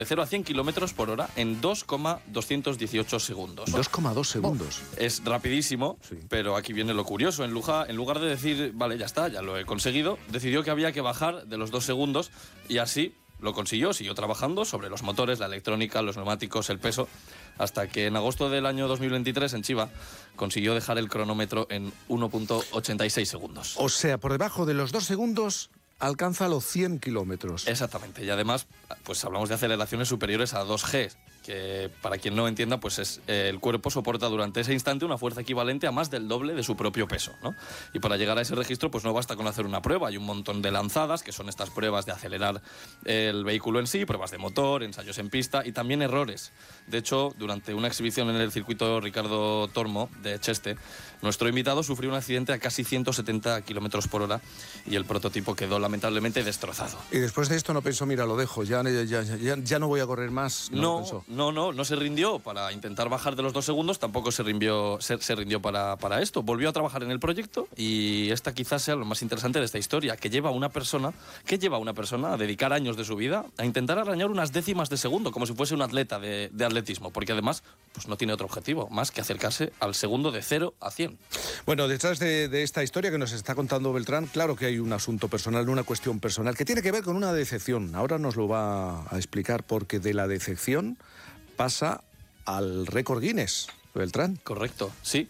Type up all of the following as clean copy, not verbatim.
de 0 a 100 kilómetros por hora en 2,218 segundos. 2,2 segundos. Es rapidísimo, sí. Pero aquí viene lo curioso. En lugar de decir, vale, ya está, ya lo he conseguido, decidió que había que bajar de los 2 segundos y así lo consiguió. Siguió trabajando sobre los motores, la electrónica, los neumáticos, el peso, hasta que en agosto del año 2023 en Chiva consiguió dejar el cronómetro en 1,86 segundos. O sea, por debajo de los 2 segundos alcanza los 100 kilómetros. Exactamente, y además pues hablamos de aceleraciones superiores a 2G, que para quien no entienda, pues es el cuerpo soporta durante ese instante una fuerza equivalente a más del doble de su propio peso, ¿no? Y para llegar a ese registro, pues no basta con hacer una prueba, hay un montón de lanzadas, que son estas pruebas de acelerar el vehículo en sí, pruebas de motor, ensayos en pista y también errores. De hecho, durante una exhibición en el circuito Ricardo Tormo de Cheste, nuestro invitado sufrió un accidente a casi 170 kilómetros por hora y el prototipo quedó lamentablemente destrozado. Y después de esto no pensó, mira, lo dejo, ya no voy a correr más. No se rindió para intentar bajar de los 2 segundos, tampoco se rindió para esto. Volvió a trabajar en el proyecto y esta quizás sea lo más interesante de esta historia, que lleva a una persona a dedicar años de su vida a intentar arañar unas décimas de segundo, como si fuese un atleta de atletismo, porque además pues no tiene otro objetivo más que acercarse al segundo de 0 a 100. Bueno, detrás de esta historia que nos está contando Beltrán, claro que hay un asunto personal, una cuestión personal, que tiene que ver con una decepción. Ahora nos lo va a explicar, porque de la decepción pasa al récord Guinness, Beltrán. Correcto, sí.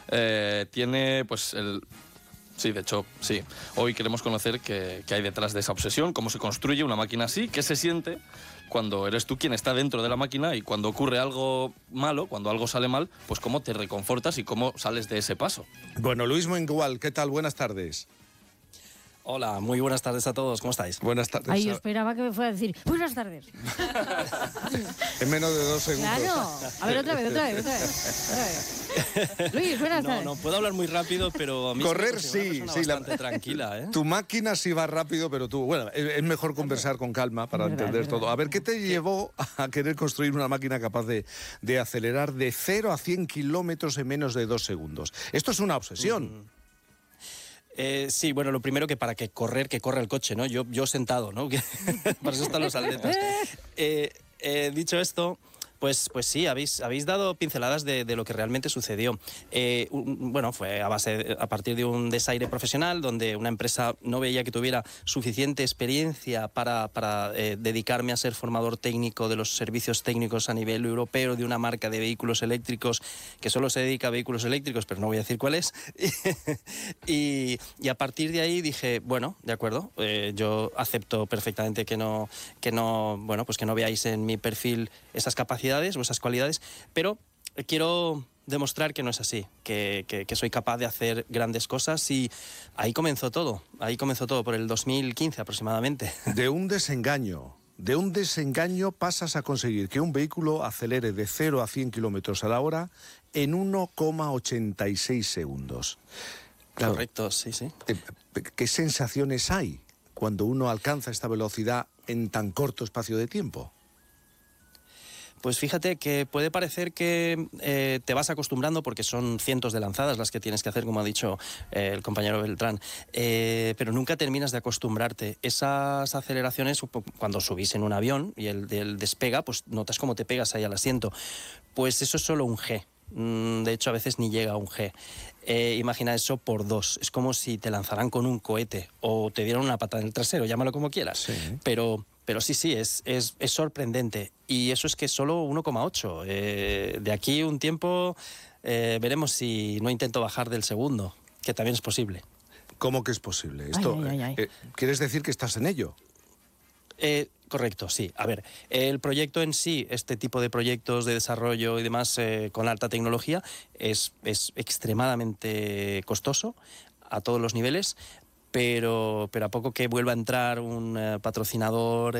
Tiene pues Sí, de hecho, sí. Hoy queremos conocer qué hay detrás de esa obsesión, cómo se construye una máquina así, qué se siente cuando eres tú quien está dentro de la máquina y cuando ocurre algo malo, cuando algo sale mal, pues cómo te reconfortas y cómo sales de ese paso. Bueno, Luis Mengual, ¿qué tal? Buenas tardes. Hola, muy buenas tardes a todos, ¿cómo estáis? Buenas tardes. Ay, yo esperaba que me fuera a decir buenas tardes. En menos de 2 segundos. Claro. A ver, otra vez. Luis, buenas tardes. No puedo hablar muy rápido, pero a mí correr sí, bastante tranquila, ¿eh? Tu máquina sí va rápido, pero tú, bueno, es mejor conversar con calma para entender todo. A ver, ¿qué te llevó a querer construir una máquina capaz de acelerar de 0 a 100 kilómetros en menos de 2 segundos? Esto es una obsesión. Sí, bueno, lo primero que para que corra el coche, ¿no? Yo sentado, ¿no? Para eso están los atletas. Dicho esto, pues sí, habéis dado pinceladas de lo que realmente sucedió. Bueno, fue a partir de un desaire profesional, donde una empresa no veía que tuviera suficiente experiencia para dedicarme a ser formador técnico de los servicios técnicos a nivel europeo de una marca de vehículos eléctricos que solo se dedica a vehículos eléctricos, pero no voy a decir cuál es. y a partir de ahí dije, bueno, de acuerdo, yo acepto perfectamente que no veáis en mi perfil esas capacidades o esas cualidades, pero quiero demostrar que no es así, que soy capaz de hacer grandes cosas, y ahí comenzó todo por el 2015 aproximadamente. De un desengaño pasas a conseguir que un vehículo acelere de 0 a 100 kilómetros a la hora en 1,86 segundos. Claro. Correcto, sí. ¿Qué sensaciones hay cuando uno alcanza esta velocidad en tan corto espacio de tiempo? Pues fíjate que puede parecer que te vas acostumbrando, porque son cientos de lanzadas las que tienes que hacer, como ha dicho el compañero Beltrán, pero nunca terminas de acostumbrarte. Esas aceleraciones, cuando subís en un avión y el despega, pues notas cómo te pegas ahí al asiento. Pues eso es solo un G. De hecho, a veces ni llega a un G. Imagina eso por 2. Es como si te lanzaran con un cohete o te dieran una patada en el trasero, llámalo como quieras. Sí. Pero sí, es sorprendente. Y eso es que solo 1,8. De aquí un tiempo veremos si no intento bajar del segundo, que también es posible. ¿Cómo que es posible? Esto, ¿quieres decir que estás en ello? Correcto, sí. A ver, el proyecto en sí, este tipo de proyectos de desarrollo y demás con alta tecnología, es extremadamente costoso a todos los niveles. Pero a poco que vuelva a entrar un patrocinador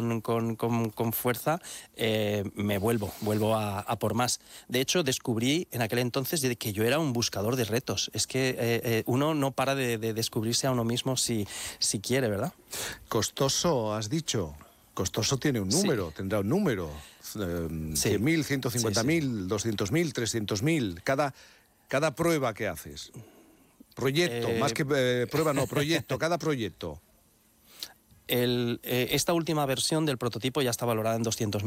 con fuerza, me vuelvo a por más. De hecho, descubrí en aquel entonces que yo era un buscador de retos. Es que uno no para de descubrirse a uno mismo si quiere, ¿verdad? Costoso, has dicho. Costoso tiene un número, sí. Tendrá un número. 100.000, 150.000, 200.000, 300.000. Cada prueba que haces. Proyecto, más que prueba, no, proyecto, cada proyecto. esta última versión del prototipo ya está valorada en 200.000